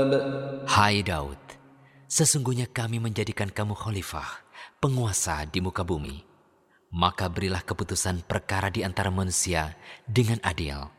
Hai Daud, sesungguhnya kami menjadikan kamu khalifah, penguasa di muka bumi. Maka berilah keputusan perkara di antara manusia dengan adil.